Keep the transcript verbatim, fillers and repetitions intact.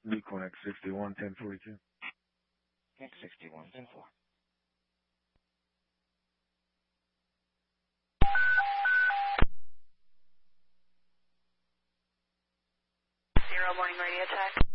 Beacon X sixty-one, ten forty-two. X sixty-one, ten four. Zero morning radio check.